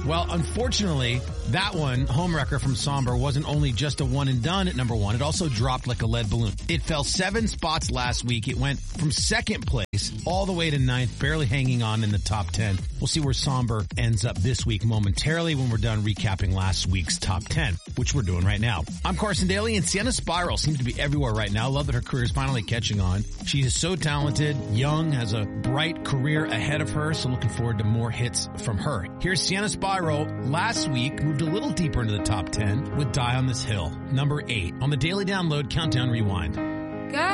Well, unfortunately, that one, Homewrecker from Somber, wasn't only just a one and done at number 1, it also dropped like a lead balloon. It fell 7 spots last week. It went from second place all the way to 9th, barely hanging on in the top 10. We'll see where Somber ends up this week momentarily when we're done recapping last week's top 10, which we're doing right now. I'm Carson Daly, and Sienna Spiral seems to be everywhere right now. Love that her career is finally catching on. She is so talented, young, has a bright career ahead of her, so looking forward to more hits from her. Here's Sienna Spiral. Last week moved a little deeper into the top 10 with Die on This Hill, number 8 on the Daily Download Countdown Rewind.